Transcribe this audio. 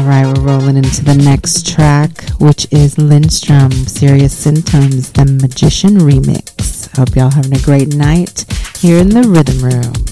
All right, we're rolling into the next track, which is Lindstrom, Serious Symptoms, the Magician remix. I hope y'all having a great night here in the Rhythm Room.